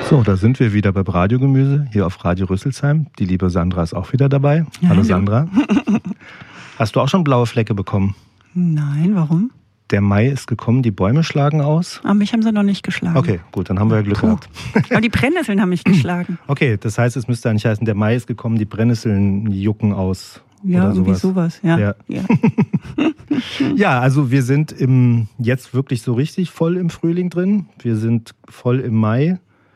So, da sind wir wieder beim Radiogemüse, hier auf Radio Rüsselsheim. Die liebe Sandra ist auch wieder dabei. Ja, hallo Sandra. Hast du auch schon blaue Flecke bekommen? Nein, warum? Der Mai ist gekommen, die Bäume schlagen aus. Aber mich haben sie noch nicht geschlagen. Okay, gut, dann haben wir ja Glück gehabt. Aber die Brennnesseln haben mich geschlagen. Okay, das heißt, es müsste eigentlich heißen, der Mai ist gekommen, die Brennnesseln jucken aus. Ja, oder irgendwie sowas. Ja. Ja, also wir sind jetzt wirklich so richtig voll im Frühling drin. Wir sind voll im Mai.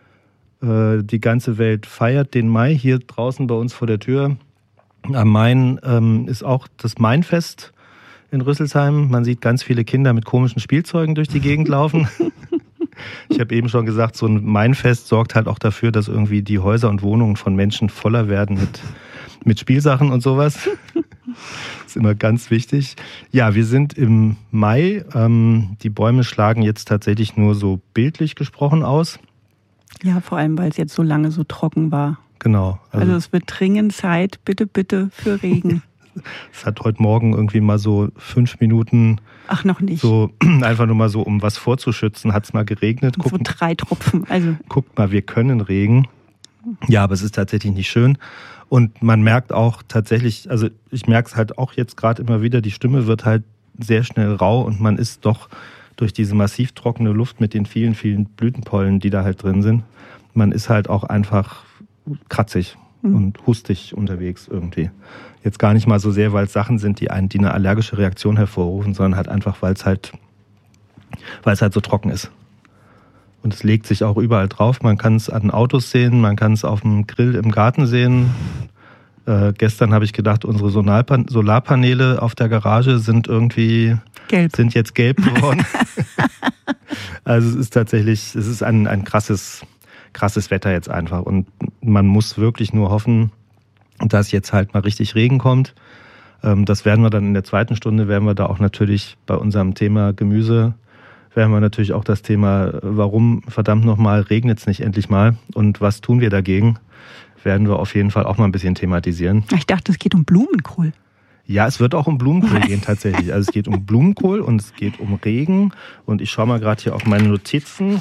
Die ganze Welt feiert den Mai. Hier draußen bei uns vor der Tür am Main ist auch das Mainfest in Rüsselsheim. Man sieht ganz viele Kinder mit komischen Spielzeugen durch die Gegend laufen. Ich habe eben schon gesagt, so ein Mainfest sorgt halt auch dafür, dass irgendwie die Häuser und Wohnungen von Menschen voller werden mit Spielsachen und sowas. Das ist immer ganz wichtig. Ja, wir sind im Mai. Die Bäume schlagen jetzt tatsächlich nur so bildlich gesprochen aus. Ja, vor allem, weil es jetzt so lange so trocken war. Genau. Also es wird dringend Zeit, bitte, bitte, für Regen. Es hat heute Morgen irgendwie mal so 5 Minuten. Ach, noch nicht. So einfach nur mal so, um was vorzuschützen, hat es mal geregnet. So 3 Tropfen. Also. Guckt mal, wir können Regen. Ja, aber es ist tatsächlich nicht schön. Und man merkt auch tatsächlich, also ich merke es halt auch jetzt gerade immer wieder, die Stimme wird halt sehr schnell rau und man ist doch durch diese massiv trockene Luft mit den vielen, vielen Blütenpollen, die da halt drin sind, man ist halt auch einfach kratzig und hustig unterwegs irgendwie. Jetzt gar nicht mal so sehr, weil es Sachen sind, die eine allergische Reaktion hervorrufen, sondern halt einfach, weil es halt so trocken ist. Und es legt sich auch überall drauf. Man kann es an Autos sehen, man kann es auf dem Grill im Garten sehen. Gestern habe ich gedacht, unsere Solarpaneele auf der Garage sind jetzt gelb geworden. Also es ist tatsächlich, ein krasses Wetter jetzt einfach. Und man muss wirklich nur hoffen, dass jetzt halt mal richtig Regen kommt. Das werden wir dann in der zweiten Stunde, werden wir da auch natürlich bei unserem Thema Gemüse, werden wir natürlich auch das Thema, warum verdammt nochmal regnet es nicht endlich mal und was tun wir dagegen, werden wir auf jeden Fall auch mal ein bisschen thematisieren. Ich dachte, es geht um Blumenkohl. Ja, es wird auch um Blumenkohl gehen tatsächlich. Also es geht um Blumenkohl und es geht um Regen. Und ich schaue mal gerade hier auf meine Notizen.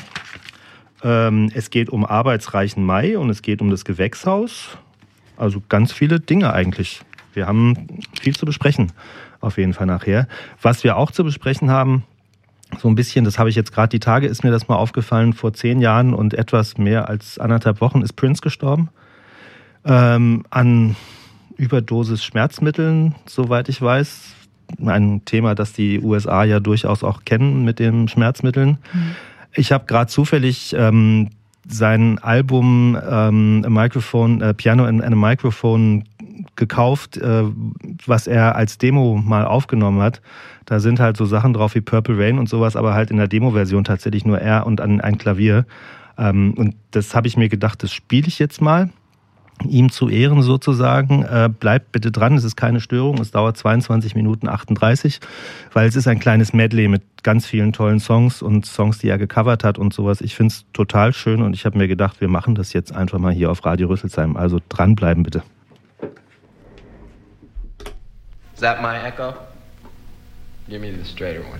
Es geht um arbeitsreichen Mai und es geht um das Gewächshaus. Also ganz viele Dinge eigentlich. Wir haben viel zu besprechen, auf jeden Fall nachher. Was wir auch zu besprechen haben, so ein bisschen, das habe ich jetzt gerade die Tage, ist mir das mal aufgefallen, vor 10 Jahren und etwas mehr als 1,5 Wochen ist Prince gestorben. An Überdosis Schmerzmitteln, soweit ich weiß. Ein Thema, das die USA ja durchaus auch kennen mit den Schmerzmitteln. Ich habe gerade zufällig sein Album Piano and a Microphone gekauft, was er als Demo mal aufgenommen hat. Da sind halt so Sachen drauf wie Purple Rain und sowas, aber halt in der Demo-Version tatsächlich nur er und ein Klavier. Und das habe ich mir gedacht, das spiele ich jetzt mal. Ihm zu Ehren sozusagen. Bleibt bitte dran, es ist keine Störung, es dauert 22 Minuten 38, weil es ist ein kleines Medley mit ganz vielen tollen Songs und Songs, die er gecovert hat und sowas. Ich finde es total schön und ich habe mir gedacht, wir machen das jetzt einfach mal hier auf Radio Rüsselsheim. Also dranbleiben bitte. Is that my echo? Give me the straighter one.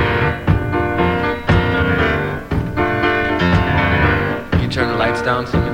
Turn the lights down so